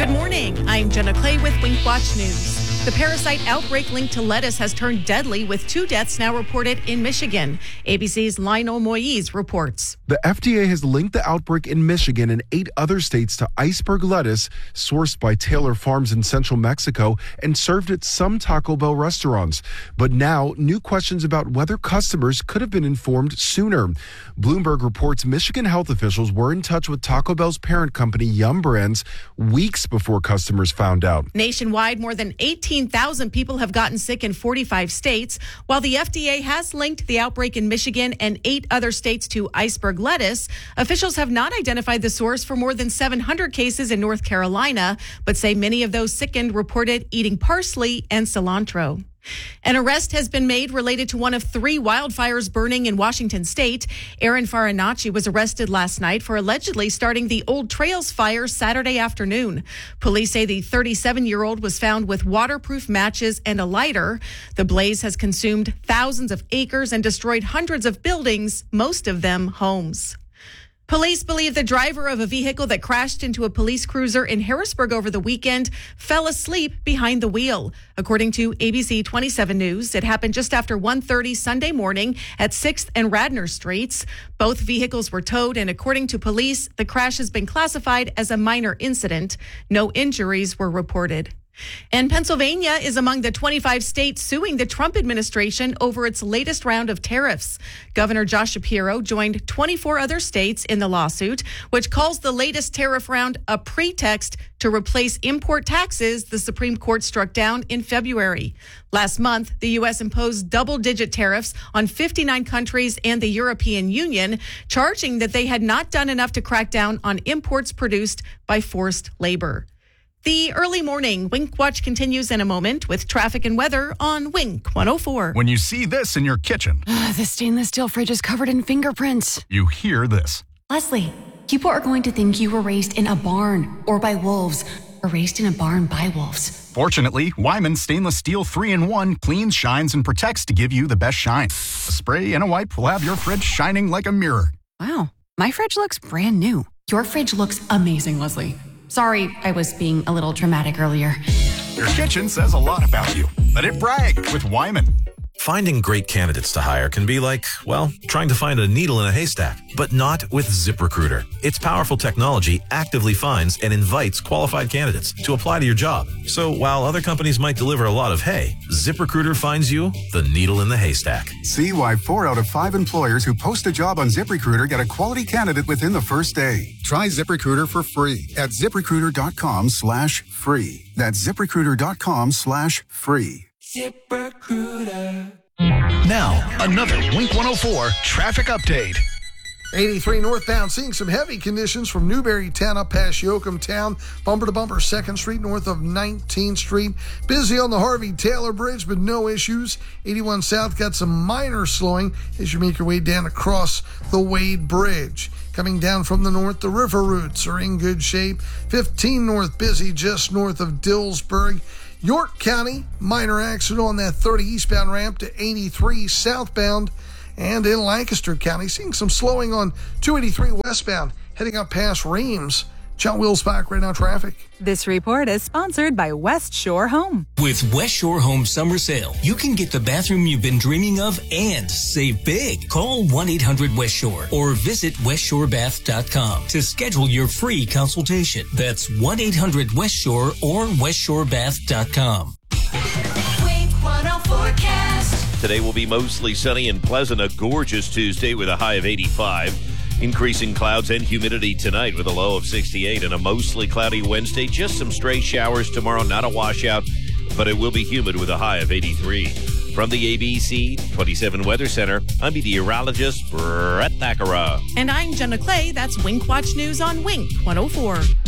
Good morning. I'm Jenna Clay with Wink Watch News. The parasite outbreak linked to lettuce has turned deadly, with 2 deaths now reported in Michigan. ABC's Lionel Moise reports. The FDA has linked the outbreak in Michigan and 8 other states to iceberg lettuce, sourced by Taylor Farms in central Mexico and served at some Taco Bell restaurants. But now, new questions about whether customers could have been informed sooner. Bloomberg reports Michigan health officials were in touch with Taco Bell's parent company, Yum Brands, weeks before customers found out. Nationwide, more than 18,000 people have gotten sick in 45 states. While the FDA has linked the outbreak in Michigan and 8 other states to iceberg lettuce, officials have not identified the source for more than 700 cases in North Carolina, but say many of those sickened reported eating parsley and cilantro. An arrest has been made related to one of 3 wildfires burning in Washington state. Aaron Farinacci was arrested last night for allegedly starting the Old Trails fire Saturday afternoon. Police say the 37-year-old was found with waterproof matches and a lighter. The blaze has consumed thousands of acres and destroyed hundreds of buildings, most of them homes. Police believe the driver of a vehicle that crashed into a police cruiser in Harrisburg over the weekend fell asleep behind the wheel. According to ABC 27 News, it happened just after 1:30 Sunday morning at 6th and Radnor Streets. Both vehicles were towed, and according to police, the crash has been classified as a minor incident. No injuries were reported. And Pennsylvania is among the 25 states suing the Trump administration over its latest round of tariffs. Governor Josh Shapiro joined 24 other states in the lawsuit, which calls the latest tariff round a pretext to replace import taxes the Supreme Court struck down in February. Last month, the U.S. imposed double-digit tariffs on 59 countries and the European Union, charging that they had not done enough to crack down on imports produced by forced labor. The early morning Wink Watch continues in a moment with traffic and weather on Wink 104. When you see this in your kitchen, the stainless steel fridge is covered in fingerprints. you hear this. Leslie, people are going to think you were raised in a barn or by wolves or raised in a barn by wolves. Fortunately, Wyman Stainless Steel 3-in-1 cleans, shines, and protects to give you the best shine. A spray and a wipe will have your fridge shining like a mirror. Wow, my fridge looks brand new. Your fridge looks amazing, Leslie. Sorry, I was being a little dramatic earlier. Your kitchen says a lot about you. Let it brag with Wyman. Finding great candidates to hire can be like, well, trying to find a needle in a haystack, but not with ZipRecruiter. Its powerful technology actively finds and invites qualified candidates to apply to your job. So while other companies might deliver a lot of hay, ZipRecruiter finds you the needle in the haystack. See why 4 out of 5 employers who post a job on ZipRecruiter get a quality candidate within the first day. Try ZipRecruiter for free at ZipRecruiter.com/free. That's ZipRecruiter.com/free. ZipRecruiter. Now, another Wink 104 traffic update. 83 northbound, seeing some heavy conditions from Newberrytown up past Yoakum Town, bumper to bumper 2nd Street north of 19th Street. Busy on the Harvey Taylor Bridge, but no issues. 81 south got some minor slowing as you make your way down across the Wade Bridge. Coming down from the north, the river routes are in good shape. 15 north busy just north of Dillsburg. York County, minor accident on that 30 eastbound ramp to 83 southbound. And in Lancaster County, seeing some slowing on 283 westbound, heading up past Reams. John Wills back right now, traffic. This report is sponsored by West Shore Home. With West Shore Home Summer Sale, you can get the bathroom you've been dreaming of and save big. Call 1-800-WEST-SHORE or visit WestShoreBath.com to schedule your free consultation. That's 1-800-WEST-SHORE or WestShoreBath.com. Wink 104 forecast. Today will be mostly sunny and pleasant, a gorgeous Tuesday with a high of 85. Increasing clouds and humidity tonight with a low of 68 and a mostly cloudy Wednesday. Just some stray showers tomorrow, not a washout, but it will be humid with a high of 83. From the ABC 27 Weather Center, I'm meteorologist Brett Thakara. And I'm Jenna Clay. That's Wink Watch News on Wink 104.